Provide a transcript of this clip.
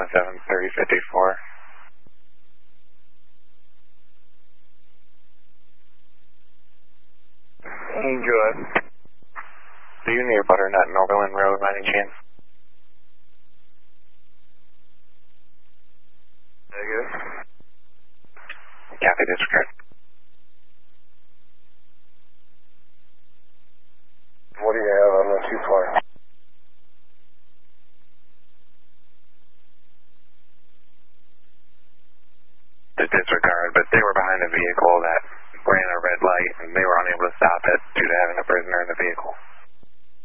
717 3054. Good. Are you near Butternut and Overland Road by any chance? Negative. Copy, disregard. What do you have on the 220? Disregard, but they were behind a vehicle that ran a red light and they were unable to stop it due to having a prisoner in the vehicle.